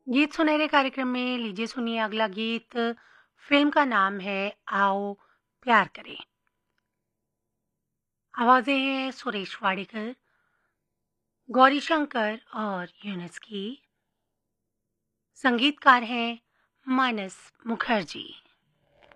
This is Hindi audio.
गीत सुनहरे कार्यक्रम में लीजिए सुनिए अगला गीत। फिल्म का नाम है आओ प्यार करें। आवाजें हैं सुरेश वाडेकर, गौरी शंकर और यूनुस की। संगीतकार हैं मानस मुखर्जी।